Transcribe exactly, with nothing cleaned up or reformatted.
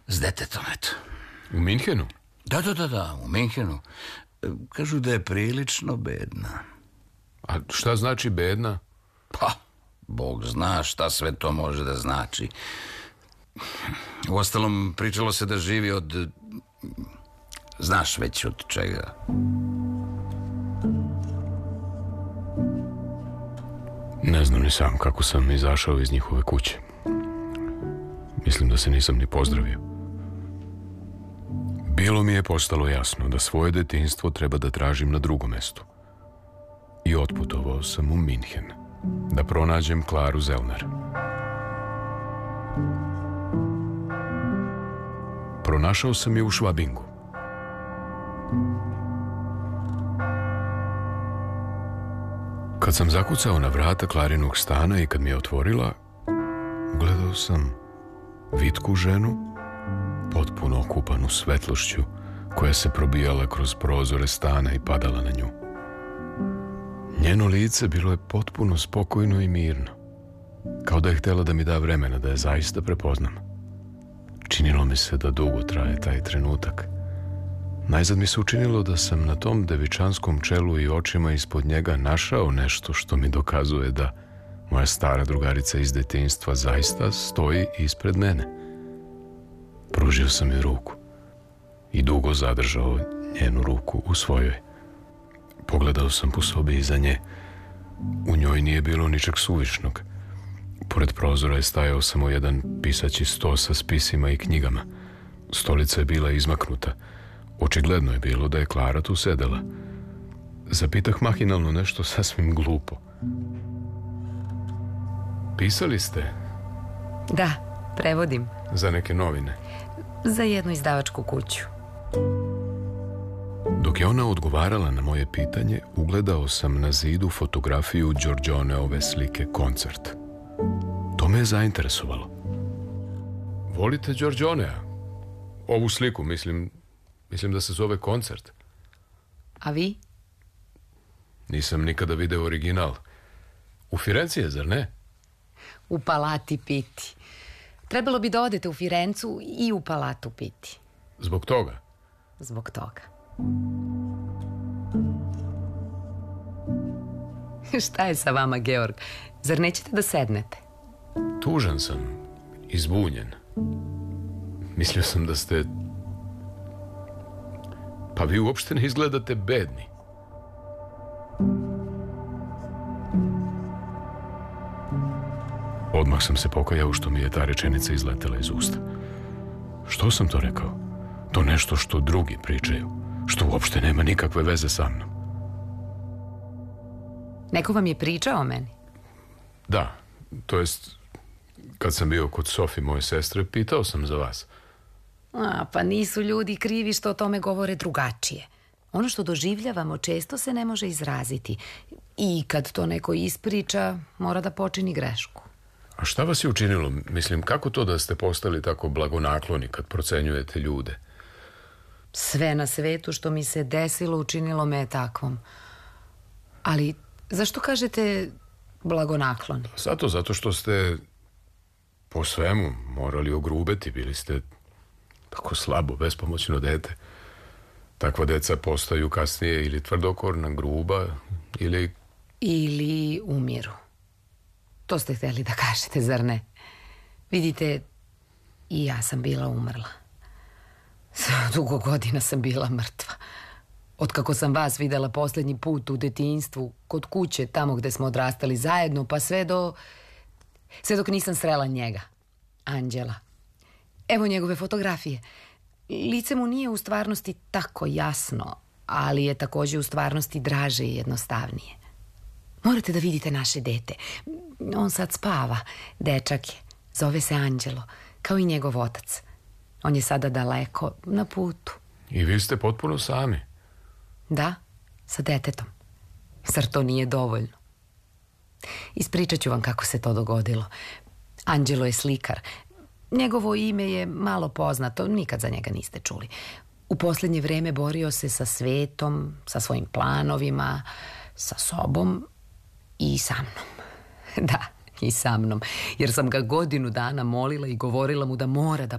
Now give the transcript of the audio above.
s detetom, eto. U Minhenu? Da, da, da, da, u Minhenu. Kažu da je prilično bedna. A šta znači bedna? Pa, Bog zna šta sve to može da znači. Uostalom, pričalo se da živi od... Znaš već od čega. Ne znam ni sam kako sam izašao iz njihove kuće. Mislim da se nisam ni pozdravio. Bilo mi je postalo jasno da svoje detinjstvo treba da tražim na drugom mestu. I otputovao sam u Minhen da pronađem Klaru Zellner. Pronašao sam je u Švabingu. Kad sam zakucao na vrata Klarinog stana i kad mi je otvorila, gledao sam vitku ženu, potpuno okupanu svetlošću koja se probijala kroz prozore stana i padala na nju. Njeno lice bilo je potpuno spokojno i mirno, kao da je htjela da mi da vremena da je zaista prepoznam. Činilo mi se da dugo traje taj trenutak. Najzad mi se učinilo da sam na tom devičanskom čelu i očima ispod njega našao nešto što mi dokazuje da moja stara drugarica iz detinjstva zaista stoji ispred mene. Pružio sam joj ruku i dugo zadržao njenu ruku u svojoj. Pogledao sam po sobi iza nje. U njoj nije bilo ničeg suvišnog. Pored prozora je stajao samo jedan pisaći sto sa spisima i knjigama. Stolica je bila izmaknuta. Očigledno je bilo da je Klara tu sedela. Zapitah mahinalno nešto sasvim glupo. Pisali ste? Da, prevodim. Za neke novine? Za jednu izdavačku kuću. Dok je ona odgovarala na moje pitanje, ugledao sam na zidu fotografiju Giorgioneove slike Koncert. To me je zainteresovalo. Volite Giorgionea? Ovu sliku, mislim, mislim da se zove Koncert. A vi? Nisam nikada video original. U Firenci je, zar ne? U Palati Pitti. Trebalo bi da odete u Firencu i u Palatu Pitti. Zbog toga? Zbog toga. Šta je sa vama, Georg? Zar nećete da sednete? Tužan sam i zbunjen. Mislio sam da ste... Pa vi uopšte ne izgledate bedni. Odmah sam se pokajao što mi je ta rečenica izletela iz usta. Što sam to rekao? To nešto što drugi pričaju, što uopšte nema nikakve veze sa mnom. Neko vam je pričao o meni? Da, to jest, kad sam bio kod Sofi, moje sestre, pitao sam za vas. A, pa nisu ljudi krivi što o tome govore drugačije. Ono što doživljavamo često se ne može izraziti. I kad to neko ispriča, mora da počini grešku. A šta vas je učinilo? Mislim, kako to da ste postali tako blagonakloni kad procenjujete ljude? Sve na svetu što mi se desilo učinilo me takvom. Ali zašto kažete blagonakloni? Zato, zato što ste po svemu morali ogrubeti. Bili ste tako slabo, bespomoćno dete. Takva deca postaju kasnije ili tvrdokorna, gruba, ili... Ili umiru. To ste htjeli da kažete, zar ne? Vidite, i ja sam bila umrla. Dugo godina sam bila mrtva. Otkako sam vas videla posljednji put u detinjstvu, kod kuće, tamo gde smo odrastali zajedno, pa sve do... Sve dok nisam srela njega, Anđela. Evo njegove fotografije. Lice mu nije u stvarnosti tako jasno, ali je također u stvarnosti draže i jednostavnije. Morate da vidite naše dete. On sad spava, dečak je. Zove se Anđelo, kao i njegov otac. On je sada daleko, na putu. I vi ste potpuno sami? Da, sa detetom. Zar to nije dovoljno? Ispričat ću vam kako se to dogodilo. Anđelo je slikar. Njegovo ime je malo poznato, nikad za njega niste čuli. U posljednje vreme borio se sa svetom, sa svojim planovima, sa sobom i sa mnom. Da, i sa mnom, jer sam ga godinu dana molila i govorila mu da mora da